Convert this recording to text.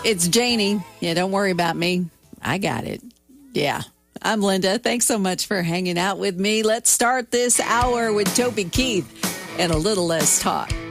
It's Janie. Yeah, don't worry about me. I got it. Yeah. I'm Linda. Thanks so much for hanging out with me. Let's start this hour with Toby Keith and a little less talk.